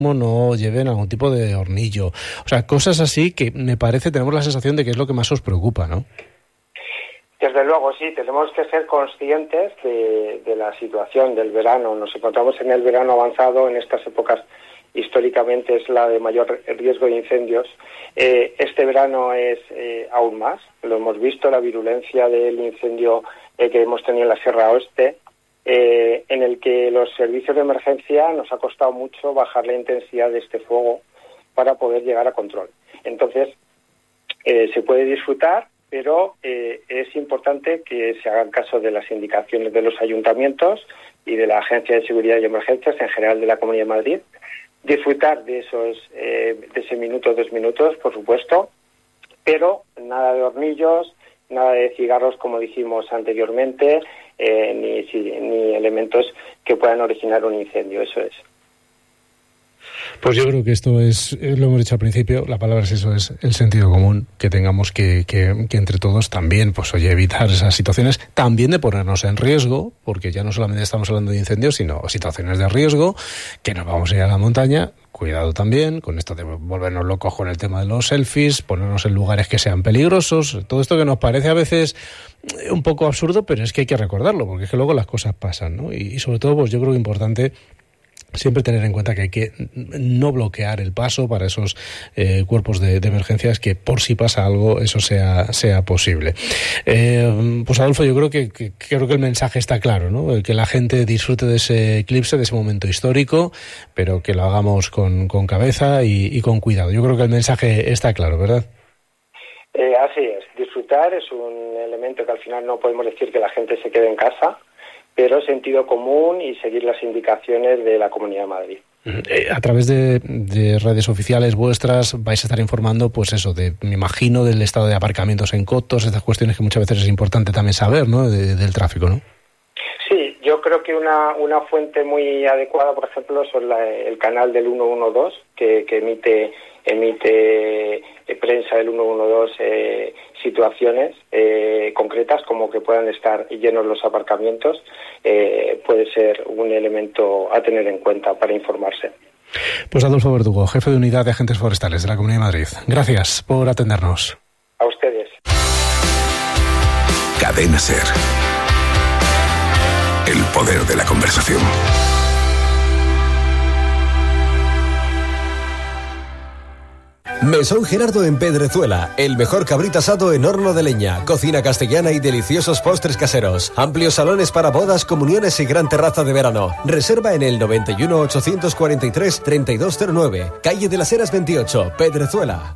no lleven algún tipo de hornillo. O sea, cosas así que me parece, tenemos la sensación de que es lo que más os preocupa, ¿no? Desde luego, sí, tenemos que ser conscientes de la situación del verano. Nos encontramos en el verano avanzado, en estas épocas históricamente es la de mayor riesgo de incendios. Este verano es aún más, lo hemos visto, la virulencia del incendio que hemos tenido en la Sierra Oeste, en el que los servicios de emergencia nos ha costado mucho bajar la intensidad de este fuego para poder llegar a control. Entonces, se puede disfrutar, pero es importante que se hagan caso de las indicaciones de los ayuntamientos y de la Agencia de Seguridad y Emergencias, en general de la Comunidad de Madrid. Disfrutar de ese minuto, 2 minutos, por supuesto, pero nada de hornillos, nada de cigarros, como dijimos anteriormente, ni elementos que puedan originar un incendio, eso es. Pues yo creo que esto es, lo hemos dicho al principio, la palabra es eso, es el sentido común, que tengamos que entre todos también, pues oye, evitar esas situaciones, también de ponernos en riesgo, porque ya no solamente estamos hablando de incendios, sino situaciones de riesgo, que nos vamos a ir a la montaña. Cuidado también con esto de volvernos locos con el tema de los selfies, ponernos en lugares que sean peligrosos, todo esto que nos parece a veces un poco absurdo, pero es que hay que recordarlo, porque es que luego las cosas pasan, ¿no? Y sobre todo, pues yo creo que es importante siempre tener en cuenta que hay que no bloquear el paso para esos cuerpos de emergencias, que por si pasa algo eso sea posible. Pues Adolfo, yo creo que el mensaje está claro, ¿no? Que la gente disfrute de ese eclipse, de ese momento histórico, pero que lo hagamos con cabeza y con cuidado. Yo creo que el mensaje está claro, ¿verdad? Así es. Disfrutar es un elemento que al final no podemos decir que la gente se quede en casa, pero sentido común y seguir las indicaciones de la Comunidad de Madrid. A través de redes oficiales vuestras vais a estar informando, pues eso, me imagino, del estado de aparcamientos en cotos, estas cuestiones que muchas veces es importante también saber, ¿no?, del tráfico, ¿no? Sí, yo creo que una fuente muy adecuada, por ejemplo, son el canal del 112, que emite prensa del 112, situaciones concretas, como que puedan estar llenos los aparcamientos, puede ser un elemento a tener en cuenta para informarse. Pues Adolfo Verdugo, jefe de unidad de agentes forestales de la Comunidad de Madrid. Gracias por atendernos. A ustedes. Cadena SER. El poder de la conversación. Mesón Gerardo en Pedrezuela, el mejor cabrito asado en horno de leña, cocina castellana y deliciosos postres caseros, amplios salones para bodas, comuniones y gran terraza de verano. Reserva en el 91 843 3209, calle de las Heras 28, Pedrezuela.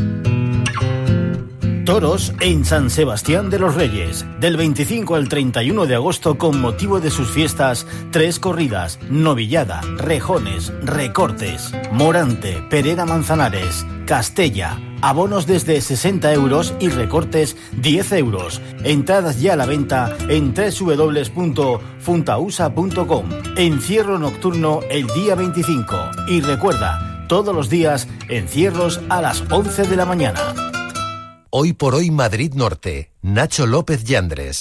Toros en San Sebastián de los Reyes. Del 25 al 31 de agosto, con motivo de sus fiestas, 3 corridas: novillada, rejones, recortes, Morante, Perera Manzanares, Castella. Abonos desde 60 euros y recortes 10 euros. Entradas ya a la venta en www.funtausa.com. Encierro nocturno el día 25. Y recuerda, todos los días, encierros a las 11 de la mañana. Hoy por hoy Madrid Norte. Nacho López Yandres.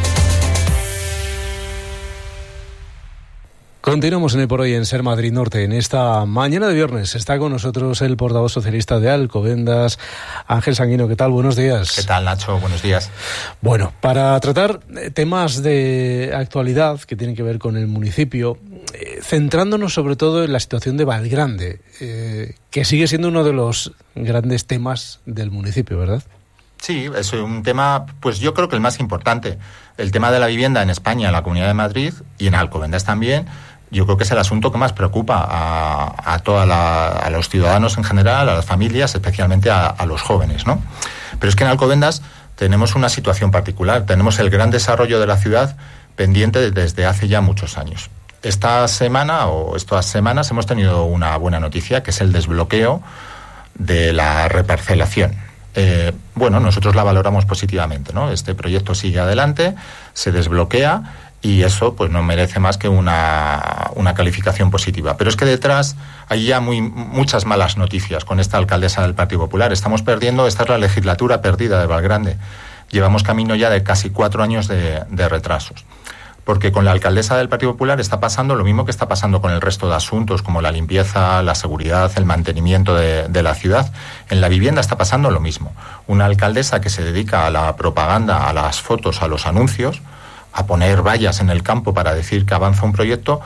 Continuamos en el Por Hoy en Ser Madrid Norte. En esta mañana de viernes está con nosotros el portavoz socialista de Alcobendas, Ángel Sanguino. ¿Qué tal? Buenos días. ¿Qué tal, Nacho? Buenos días. Bueno, para tratar temas de actualidad que tienen que ver con el municipio, centrándonos sobre todo en la situación de Valgrande, que sigue siendo uno de los grandes temas del municipio, ¿verdad? Sí, es un tema, pues yo creo que el más importante. El tema de la vivienda en España, en la Comunidad de Madrid y en Alcobendas también, yo creo que es el asunto que más preocupa a los ciudadanos en general, a las familias, especialmente a los jóvenes, ¿no? Pero es que en Alcobendas tenemos una situación particular. Tenemos el gran desarrollo de la ciudad pendiente desde hace ya muchos años. Esta semana o estas semanas hemos tenido una buena noticia, que es el desbloqueo de la reparcelación. Bueno, nosotros la valoramos positivamente, ¿no? Este proyecto sigue adelante, se desbloquea y eso pues no merece más que una calificación positiva. Pero es que detrás hay ya muchas malas noticias con esta alcaldesa del Partido Popular. Estamos perdiendo, esta es la legislatura perdida de Valgrande. Llevamos camino ya de casi 4 años de retrasos. porque con la alcaldesa del Partido Popular está pasando lo mismo que está pasando con el resto de asuntos, como la limpieza, la seguridad, el mantenimiento de la ciudad. En la vivienda está pasando lo mismo. Una alcaldesa que se dedica a la propaganda, a las fotos, a los anuncios, a poner vallas en el campo para decir que avanza un proyecto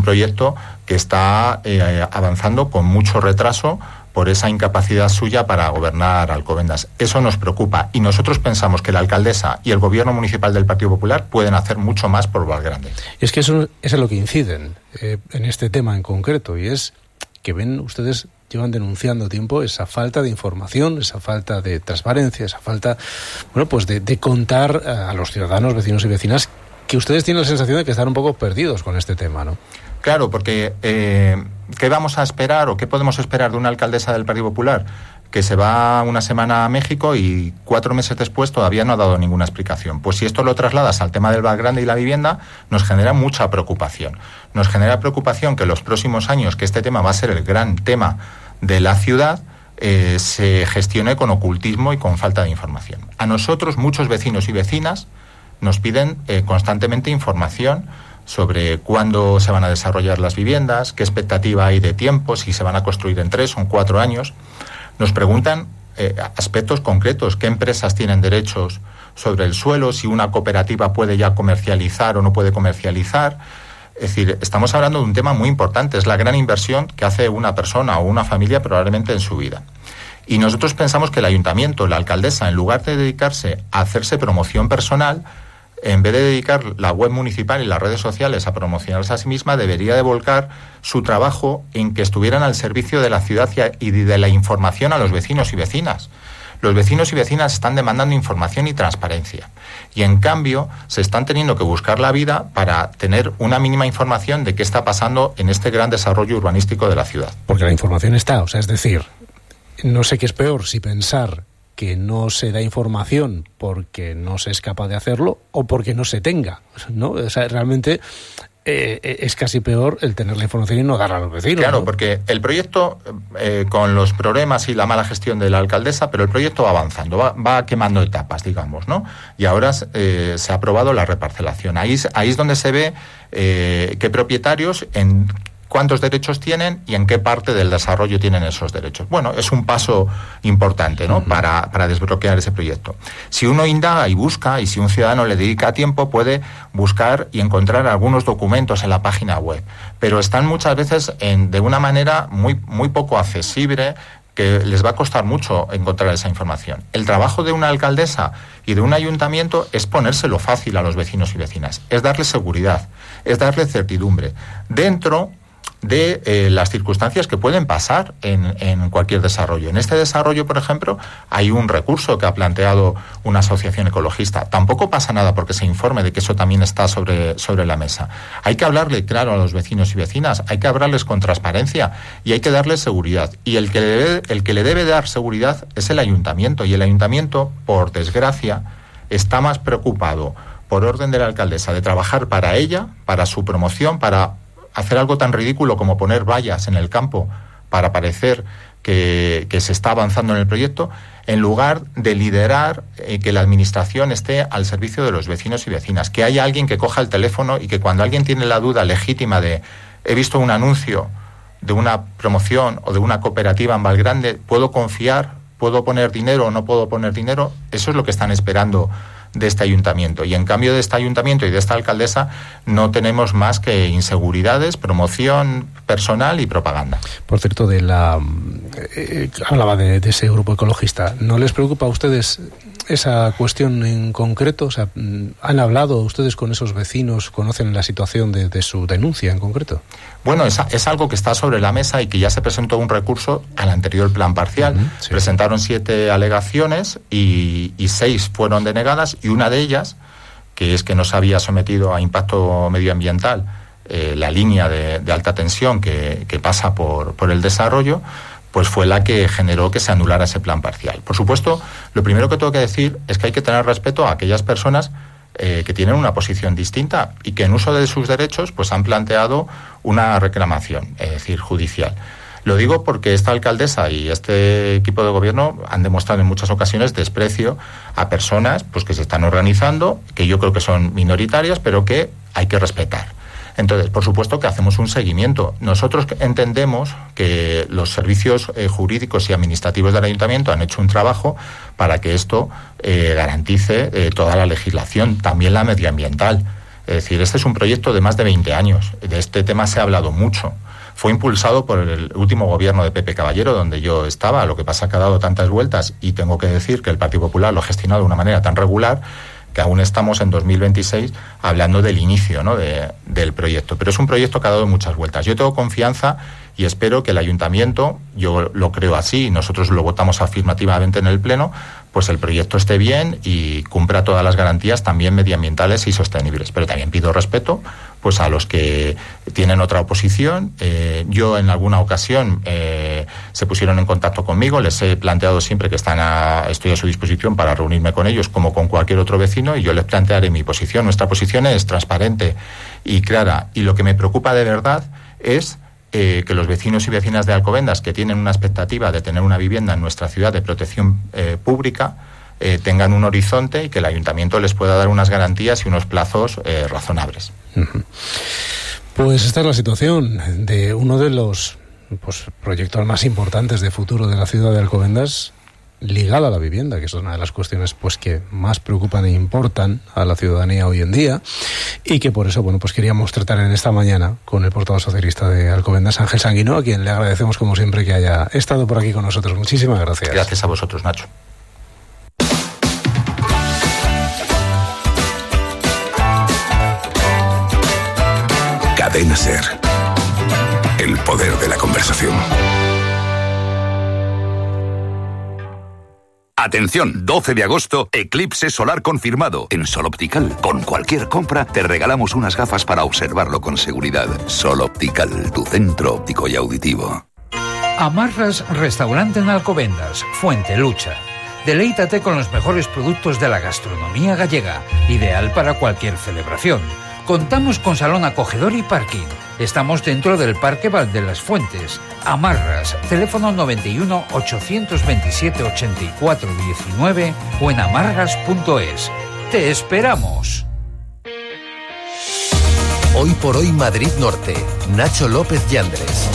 que está avanzando con mucho retraso por esa incapacidad suya para gobernar Alcobendas. Eso nos preocupa y nosotros pensamos que la alcaldesa y el gobierno municipal del Partido Popular pueden hacer mucho más por Valgrande. Es que eso es lo que inciden en este tema en concreto, y es que ven ustedes, llevan denunciando tiempo esa falta de información, esa falta de transparencia, esa falta, bueno, pues de contar a los ciudadanos, vecinos y vecinas, que ustedes tienen la sensación de que están un poco perdidos con este tema, ¿no? Claro, porque ¿qué vamos a esperar o qué podemos esperar de una alcaldesa del Partido Popular que se va una semana a México y 4 meses después todavía no ha dado ninguna explicación? Pues si esto lo trasladas al tema del Valgrande y la vivienda, nos genera mucha preocupación. Nos genera preocupación que en los próximos años, que este tema va a ser el gran tema de la ciudad, se gestione con ocultismo y con falta de información. A nosotros, muchos vecinos y vecinas nos piden constantemente información sobre cuándo se van a desarrollar las viviendas, qué expectativa hay de tiempo, si se van a construir en 3 o en 4 años. Nos preguntan aspectos concretos, qué empresas tienen derechos sobre el suelo, si una cooperativa puede ya comercializar o no puede comercializar. Es decir, estamos hablando de un tema muy importante, es la gran inversión que hace una persona o una familia probablemente en su vida. Y nosotros pensamos que el ayuntamiento, la alcaldesa, en lugar de dedicarse a hacerse promoción personal, en vez de dedicar la web municipal y las redes sociales a promocionarse a sí misma, debería de volcar su trabajo en que estuvieran al servicio de la ciudad y de la información a los vecinos y vecinas. Los vecinos y vecinas están demandando información y transparencia. Y en cambio se están teniendo que buscar la vida para tener una mínima información de qué está pasando en este gran desarrollo urbanístico de la ciudad. Porque la información está, o sea, es decir, no sé qué es peor, si pensar que no se da información porque no se es capaz de hacerlo o porque no se tenga, ¿no? O sea, realmente es casi peor el tener la información y no darla a los vecinos. Claro, ¿no? porque el proyecto, con los problemas y la mala gestión de la alcaldesa, pero el proyecto va avanzando, va quemando etapas, digamos, ¿no? Y ahora se ha aprobado la reparcelación. Ahí es donde se ve qué propietarios, en cuántos derechos tienen y en qué parte del desarrollo tienen esos derechos. Bueno, es un paso importante, ¿no? Para desbloquear ese proyecto. Si uno indaga y busca, y si un ciudadano le dedica tiempo, puede buscar y encontrar algunos documentos en la página web, pero están muchas veces de una manera muy poco accesible, que les va a costar mucho encontrar esa información. El trabajo de una alcaldesa y de un ayuntamiento es ponérselo fácil a los vecinos y vecinas, es darles seguridad, es darles certidumbre dentro de las circunstancias que pueden pasar en cualquier desarrollo. En este desarrollo, por ejemplo, hay un recurso que ha planteado una asociación ecologista. Tampoco pasa nada porque se informe de que eso también está sobre la mesa. Hay que hablarle claro a los vecinos y vecinas, hay que hablarles con transparencia y hay que darles seguridad. Y el que le debe dar seguridad es el ayuntamiento, y el ayuntamiento, por desgracia, está más preocupado, por orden de la alcaldesa, de trabajar para ella, para su promoción, para hacer algo tan ridículo como poner vallas en el campo para parecer que se está avanzando en el proyecto, en lugar de liderar que la administración esté al servicio de los vecinos y vecinas, que haya alguien que coja el teléfono y que cuando alguien tiene la duda legítima de he visto un anuncio de una promoción o de una cooperativa en Valgrande, ¿puedo confiar? ¿Puedo poner dinero o no puedo poner dinero? Eso es lo que están esperando de este ayuntamiento, y en cambio de este ayuntamiento y de esta alcaldesa no tenemos más que inseguridades, promoción personal y propaganda. Por cierto, hablaba de ese grupo ecologista. ¿No les preocupa a ustedes esa cuestión en concreto? O sea, ¿han hablado ustedes con esos vecinos? ¿Conocen la situación de su denuncia en concreto? Bueno, es algo que está sobre la mesa y que ya se presentó un recurso al anterior plan parcial. Sí. Presentaron 7 alegaciones y 6 fueron denegadas, y una de ellas, que es que no se había sometido a impacto medioambiental la línea de alta tensión que pasa por el desarrollo, pues fue la que generó que se anulara ese plan parcial. Por supuesto, lo primero que tengo que decir es que hay que tener respeto a aquellas personas que tienen una posición distinta y que en uso de sus derechos pues han planteado una reclamación, es decir, judicial. Lo digo porque esta alcaldesa y este equipo de gobierno han demostrado en muchas ocasiones desprecio a personas pues que se están organizando, que yo creo que son minoritarias, pero que hay que respetar. Entonces, por supuesto que hacemos un seguimiento. Nosotros entendemos que los servicios jurídicos y administrativos del ayuntamiento han hecho un trabajo para que esto garantice toda la legislación, también la medioambiental. Es decir, este es un proyecto de más de 20 años. De este tema se ha hablado mucho. Fue impulsado por el último gobierno de Pepe Caballero, donde yo estaba. Lo que pasa es que ha dado tantas vueltas, y tengo que decir que el Partido Popular lo ha gestionado de una manera tan regular que aún estamos en 2026 hablando del inicio, ¿no?, del proyecto. Pero es un proyecto que ha dado muchas vueltas. Yo tengo confianza y espero que el ayuntamiento, yo lo creo así, y nosotros lo votamos afirmativamente en el Pleno, pues el proyecto esté bien y cumpla todas las garantías también medioambientales y sostenibles. Pero también pido respeto pues a los que tienen otra oposición. Yo en alguna ocasión se pusieron en contacto conmigo, les he planteado siempre que estoy a su disposición para reunirme con ellos como con cualquier otro vecino, y yo les plantearé mi posición. Nuestra posición es transparente y clara, y lo que me preocupa de verdad es que los vecinos y vecinas de Alcobendas, que tienen una expectativa de tener una vivienda en nuestra ciudad de protección pública, tengan un horizonte y que el ayuntamiento les pueda dar unas garantías y unos plazos razonables. Pues esta es la situación de uno de los proyectos más importantes de futuro de la ciudad de Alcobendas, ligada a la vivienda, que es una de las cuestiones pues que más preocupan e importan a la ciudadanía hoy en día, y que por eso pues queríamos tratar en esta mañana con el portavoz socialista de Alcobendas, Ángel Sanguino, a quien le agradecemos como siempre que haya estado por aquí con nosotros. Muchísimas gracias. Gracias a vosotros, Nacho. Cadena SER. El poder de la conversación. Atención, 12 de agosto, eclipse solar confirmado. En Sol Optical, con cualquier compra, te regalamos unas gafas para observarlo con seguridad. Sol Optical, tu centro óptico y auditivo. Amarras Restaurante en Alcobendas, Fuente Lucha. Deleítate con los mejores productos de la gastronomía gallega, ideal para cualquier celebración. Contamos con salón acogedor y parking. Estamos dentro del Parque Val de las Fuentes. Amarras, teléfono 91 827 84 19 o en amarras.es. ¡Te esperamos! Hoy por hoy Madrid Norte. Nacho López Yandres.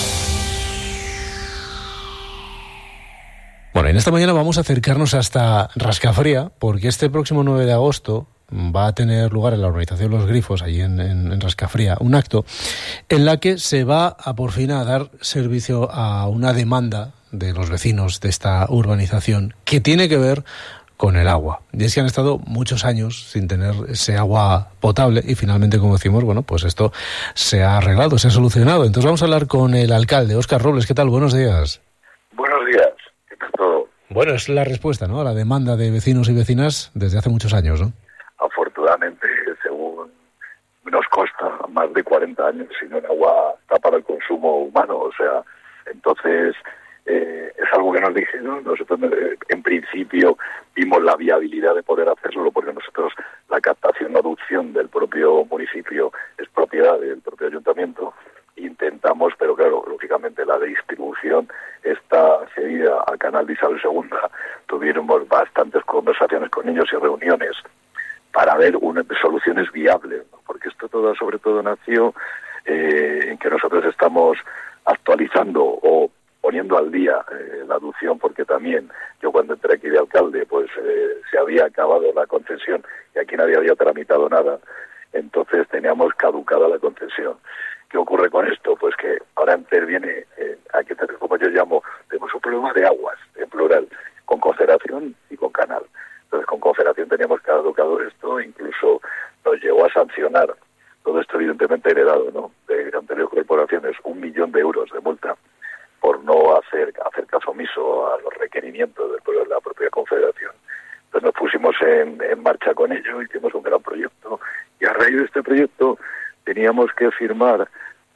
Bueno, en esta mañana vamos a acercarnos hasta Rascafría, porque este próximo 9 de agosto va a tener lugar en la urbanización Los Grifos, allí en Rascafría, un acto en la que se va a por fin a dar servicio a una demanda de los vecinos de esta urbanización que tiene que ver con el agua. Y es que han estado muchos años sin tener ese agua potable y finalmente, como decimos, pues esto se ha arreglado, se ha solucionado. Entonces vamos a hablar con el alcalde, Óscar Robles. ¿Qué tal? Buenos días. Buenos días. ¿Qué tal todo? Bueno, es la respuesta, ¿no?, a la demanda de vecinos y vecinas desde hace muchos años, ¿no? Afortunadamente, según nos consta, más de 40 años sin un agua está para el consumo humano. O sea, entonces es algo que nos dijeron. Nosotros en principio vimos la viabilidad de poder hacerlo, porque nosotros la captación o aducción del propio municipio es propiedad del propio ayuntamiento. Intentamos, pero claro, lógicamente la distribución está cedida a Canal de Isabel II. Tuvimos bastantes conversaciones con ellos y reuniones para ver soluciones viables, ¿no? Porque esto sobre todo nació en que nosotros estamos actualizando o poniendo al día la aducción, porque también yo cuando entré aquí de alcalde se había acabado la concesión y aquí nadie había tramitado nada, entonces teníamos caducada la concesión. ¿Qué ocurre con esto? Pues que ahora interviene, como yo llamo, tenemos un problema de aguas, en plural, con Confederación y con Canal. Entonces, con Confederación teníamos caducado esto, incluso nos llegó a sancionar, todo esto evidentemente heredado, ¿no?, de anteriores corporaciones, 1 millón de euros de multa por no hacer caso omiso a los requerimientos de la propia Confederación. Entonces nos pusimos en marcha con ello, hicimos un gran proyecto, y a raíz de este proyecto teníamos que firmar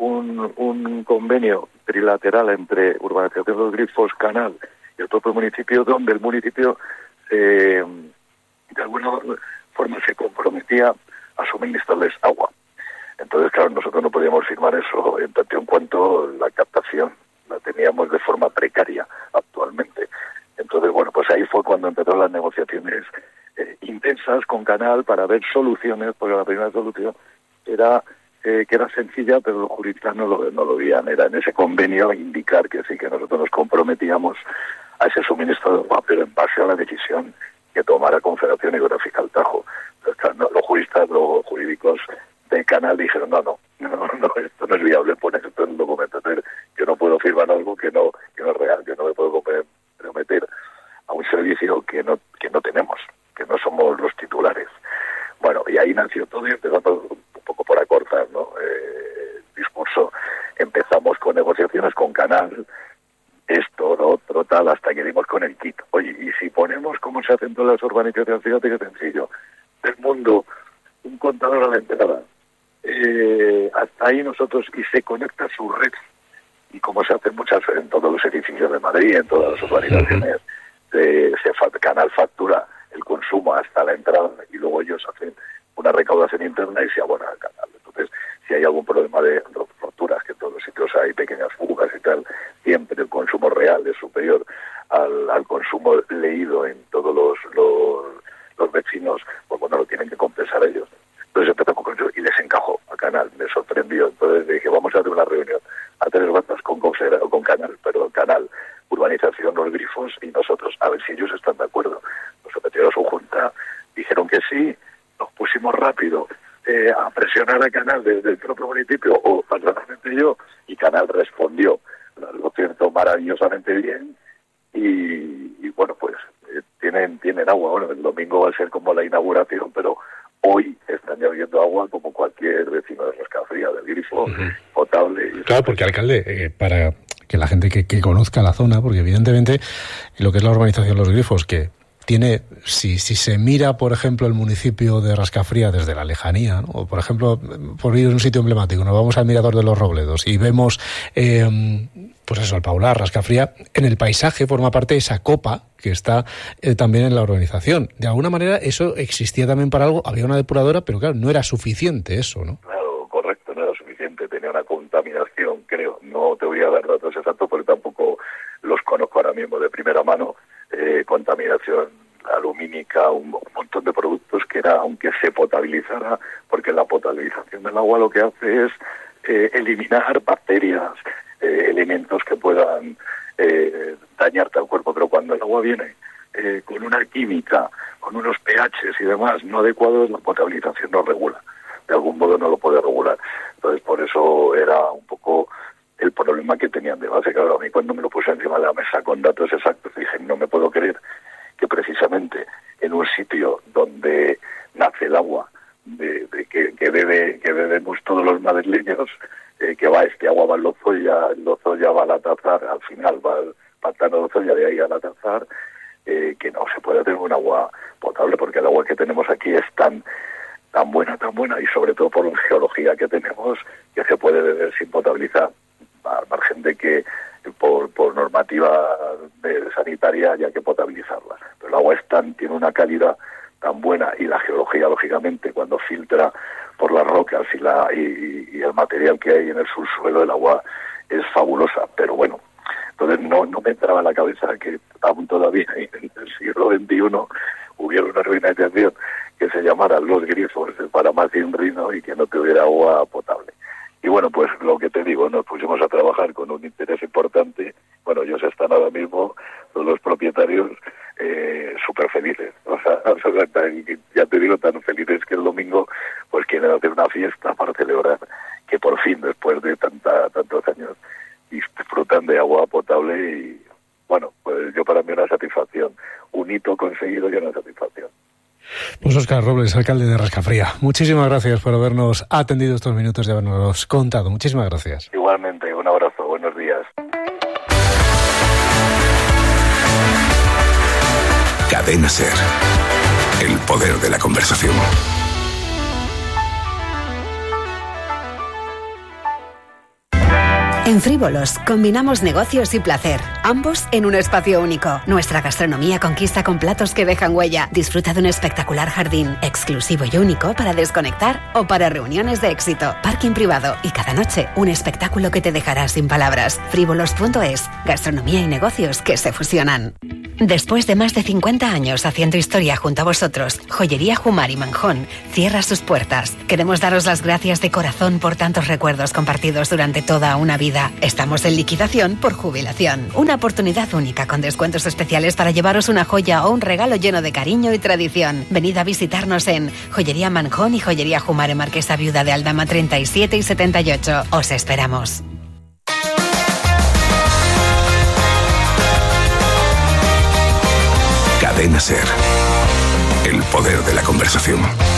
un convenio trilateral entre Urbanización de Los Grifos, Canal y el propio municipio, donde el municipio de alguna forma se comprometía a suministrarles agua. Entonces, claro, nosotros no podíamos firmar eso en tanto en cuanto la captación la teníamos de forma precaria actualmente. Entonces, bueno, pues ahí fue cuando empezaron las negociaciones intensas con Canal para ver soluciones, porque la primera solución era que era sencilla, pero los juristas no lo veían. Era en ese convenio indicar que sí, que nosotros nos comprometíamos a ese suministro de agua, pero en base a la decisión que tomara Confederación Hidrográfica del Tajo. Entonces, claro, los juristas, los jurídicos de Canal dijeron, no, esto no es viable, poner esto en el documento. Entonces, yo no puedo firmar algo que no es real, yo no me puedo comprometer a un servicio que no tenemos, que no somos los titulares. Bueno, y ahí nació todo y empezamos un poco por acortar, ¿no? El discurso. Empezamos con negociaciones con Canal, esto, lo otro, tal, hasta que dimos con el kit. Oye, y si ponemos, como se hacen todas las urbanizaciones, fíjate qué sencillo, del mundo, un contador a la entrada, hasta ahí nosotros, y se conecta a su red, y como se hacen muchas en todos los edificios de Madrid, en todas las urbanizaciones, Canal factura el consumo hasta la entrada, y luego ellos hacen una recaudación interna y se abona al Canal. Entonces, si hay algún problema de roturas, que en todos los sitios hay pequeñas fugas y tal, siempre el consumo real es superior al consumo leído en todos los vecinos, pues bueno, lo tienen que compensar ellos. Entonces empezamos con eso y les encajó a Canal, me sorprendió. Entonces dije, vamos a hacer una reunión a 3 bandas con Canal, Urbanización, Los Grifos y nosotros, a ver si ellos están de acuerdo. Nos sometieron a su junta, dijeron que sí, nos pusimos rápido a presionar a Canal desde el propio municipio, o personalmente yo, y Canal respondió, lo siento, maravillosamente bien, y bueno, pues tienen agua. Bueno, el domingo va a ser como la inauguración, pero hoy están lloviendo agua como cualquier vecino de Rascafría, del grifo, potable. Claro, porque, alcalde, para que la gente que conozca la zona, porque evidentemente lo que es la urbanización Los Grifos, que tiene, si se mira, por ejemplo, el municipio de Rascafría desde la lejanía, ¿no? O por ejemplo, por ir a un sitio emblemático, nos vamos al Mirador de los Robledos y vemos, pues eso, el Paular, Rascafría, en el paisaje forma parte de esa copa que está también en la urbanización. De alguna manera eso existía también para algo, había una depuradora, pero claro, no era suficiente eso, ¿no? Claro, correcto, no era suficiente, tenía una contaminación, creo, no te voy a dar datos exactos porque tampoco los conozco ahora mismo de primera mano, contaminación alumínica, un montón de productos que era, aunque se potabilizara, porque la potabilización del agua lo que hace es eliminar bacterias, elementos que puedan dañarte al cuerpo, pero cuando el agua viene con una química, con unos pHs y demás no adecuados, la potabilización no regula, de algún modo no lo puede regular. Entonces por eso era un poco el problema que tenían de base. Claro, a mí cuando me lo puse encima de la mesa con datos exactos dije, no me puedo creer que precisamente en un sitio donde nace el agua que bebemos todos los madrileños, que va agua va al Lozoya va al Atazar, al final va al pantano de Lozoya, de ahí al Atazar, que no se puede tener un agua potable porque el agua que tenemos aquí es tan buena y sobre todo por la geología que tenemos, que se puede beber sin potabilizar, al margen de que por normativa sanitaria haya que potabilizarla. Pero el agua tiene una calidad tan buena y la geología, lógicamente, cuando filtra por las rocas y el material que hay en el subsuelo del agua es fabulosa. Pero bueno, entonces no me entraba en la cabeza que aún todavía en el siglo XXI hubiera una urbanización que se llamara Los Grifos para más de un rino y que no tuviera agua potable. Y bueno, pues lo que te digo, nos pusimos a trabajar con un interés importante. Bueno, ellos están ahora mismo, todos los propietarios, súper felices. O sea, ya te digo, tan felices que el domingo pues quieren hacer una fiesta para celebrar que por fin, después de tantos años, disfrutan de agua potable. Y bueno, pues yo para mí una satisfacción, un hito conseguido y una satisfacción. Pues Óscar Robles, alcalde de Rascafría, muchísimas gracias por habernos atendido estos minutos y habernos contado. Muchísimas gracias. Igualmente, un abrazo, buenos días. Cadena SER, el poder de la conversación. En En Frívolos combinamos negocios y placer, ambos en un espacio único. Nuestra gastronomía conquista con platos que dejan huella. Disfruta de un espectacular jardín, exclusivo y único para desconectar o para reuniones de éxito. Parking privado y cada noche un espectáculo que te dejará sin palabras. Frívolos.es, gastronomía y negocios que se fusionan. Después de más de 50 años haciendo historia junto a vosotros, Joyería Jumar y Manjón cierra sus puertas. Queremos daros las gracias de corazón por tantos recuerdos compartidos durante toda una vida. Estamos en liquidación por jubilación. Una oportunidad única con descuentos especiales para llevaros una joya o un regalo lleno de cariño y tradición. Venid a visitarnos en Joyería Manjón y Joyería Jumar en Marquesa Viuda de Aldama 37 y 78. Os esperamos. Cadena SER. El poder de la conversación.